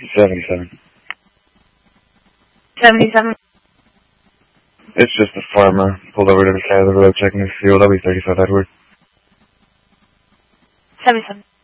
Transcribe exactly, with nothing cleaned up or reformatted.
seventy-seven. seventy-seven. It's just a farmer pulled over to the side of the road checking his field. I'll be thirty-five Edward. seventy-seven.